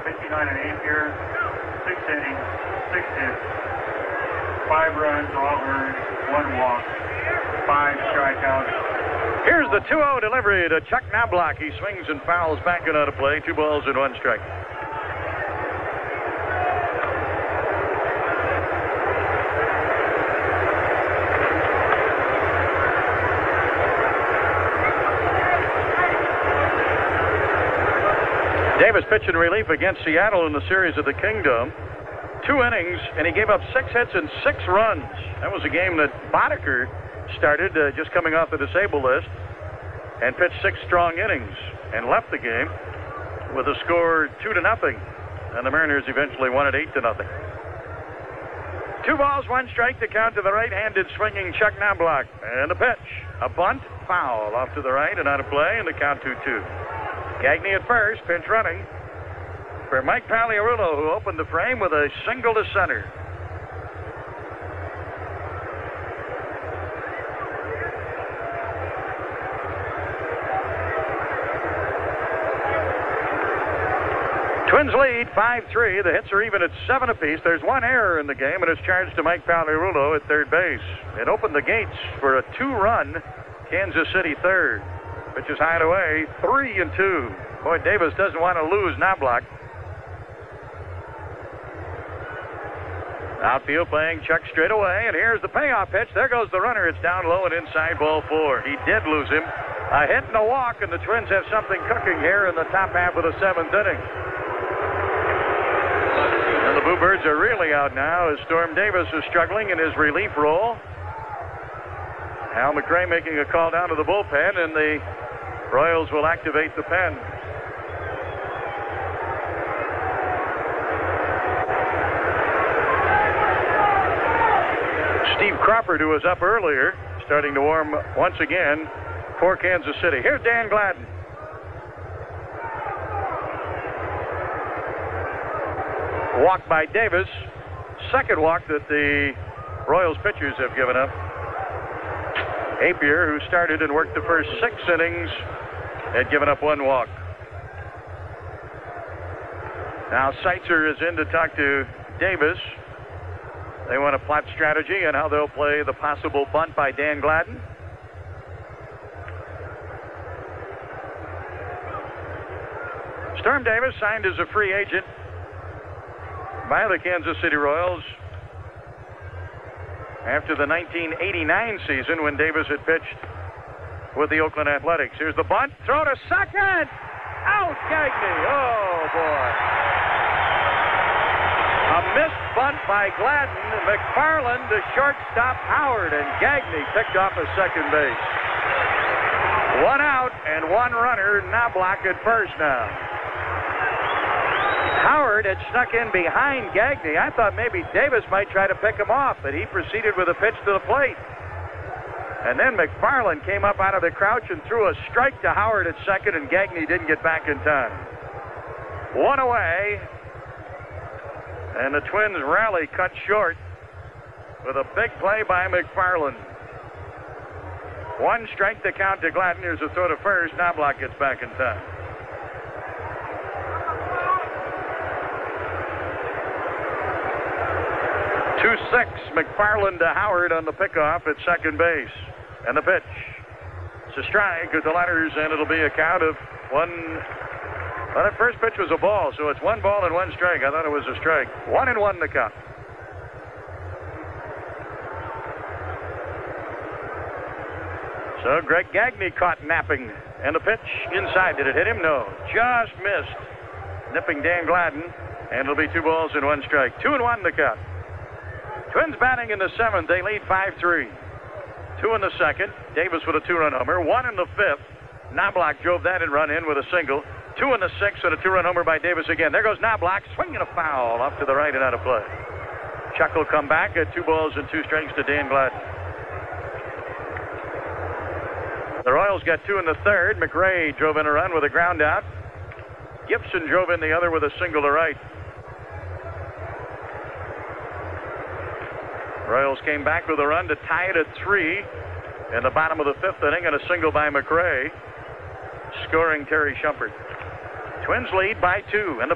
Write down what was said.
59 and 8 here, 6 innings, 6 hits, 5 runs, all earned, 1 walk, 5 strikeouts. Here's the 2-0 delivery to Chuck Knobloch. He swings and fouls back and out of play. 2 balls and 1 strike. Davis pitched in relief against Seattle in the series at the Kingdom. 2 innings, and he gave up 6 hits and 6 runs. That was a game that Boddicker started just coming off the disabled list and pitched 6 strong innings and left the game with a score 2-0. And the Mariners eventually won it 8-0. 2 balls, 1 strike to count to the right-handed swinging Chuck Knobloch. And the pitch, a bunt, foul off to the right and out of play, and the count 2-2. Gagne at first, pinch running for Mike Pagliarulo, who opened the frame with a single to center. Twins lead 5-3. The hits are even at 7 apiece. There's 1 error in the game, and it's charged to Mike Pagliarulo at third base. It opened the gates for a 2-run Kansas City third. Pitch is high and away, 3-2. Boy, Davis doesn't want to lose Knobloch. Outfield playing Chuck straight away, and here's the payoff pitch. There goes the runner. It's down low and inside, ball 4. He did lose him. A hit and a walk, and the Twins have something cooking here in the top half of the 7th inning. And the Bluebirds are really out now as Storm Davis is struggling in his relief role. Hal McRae making a call down to the bullpen, and the Royals will activate the pen. Steve Crawford, who was up earlier, starting to warm once again for Kansas City. Here's Dan Gladden. Walk by Davis. Second walk that the Royals pitchers have given up. Apier, who started and worked the first 6 innings, had given up 1 walk. Now Seitzer is in to talk to Davis. They want to plot strategy and how they'll play the possible bunt by Dan Gladden. Storm Davis signed as a free agent by the Kansas City Royals after the 1989 season when Davis had pitched with the Oakland Athletics. Here's the bunt. Throw to second. Out, Gagne. Oh, boy. A missed bunt by Gladden. McFarland to shortstop Howard, and Gagne picked off a second base. 1 out and 1 runner. Knobloch at first now. Howard had snuck in behind Gagne. I thought maybe Davis might try to pick him off, but he proceeded with a pitch to the plate. And then McFarland came up out of the crouch and threw a strike to Howard at second, and Gagne didn't get back in time. 1 away, and the Twins rally cut short with a big play by McFarland. 1 strike to count to Gladden. Here's a throw to first. Knobloch gets back in time. 2-6, McFarland to Howard on the pickoff at second base. And the pitch. It's a strike with the letters, and it'll be a count of 1. Well, that first pitch was a ball, so it's 1 ball and 1 strike. I thought it was a strike. 1-1 to count. So Greg Gagne caught napping. And the pitch inside. Did it hit him? No. Just missed. Nipping Dan Gladden. And it'll be 2 balls and 1 strike. 2-1 to count. Twins batting in the 7th. They lead 5-3. 2 in the 2nd. Davis with a 2-run homer. 1 in the 5th. Knobloch drove that and run in with a single. 2 in the 6th and a 2-run homer by Davis again. There goes Knobloch, swinging a foul off to the right and out of play. Chuck will come back at 2 balls and 2 strikes to Dan Gladden. The Royals got 2 in the 3rd. McRae drove in a run with a ground out. Gibson drove in the other with a single to right. Royals came back with a run to tie it at 3 in the bottom of the 5th inning, and a single by McRae, scoring Terry Shumpert. Twins lead by 2, and the